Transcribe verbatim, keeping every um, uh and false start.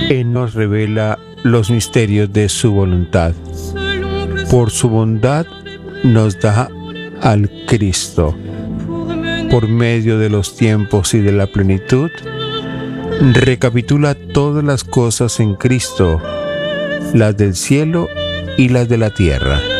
Él nos revela los misterios de su voluntad. Por su bondad nos da al Cristo. Por medio de los tiempos y de la plenitud, recapitula todas las cosas en Cristo, las del cielo y las de la tierra.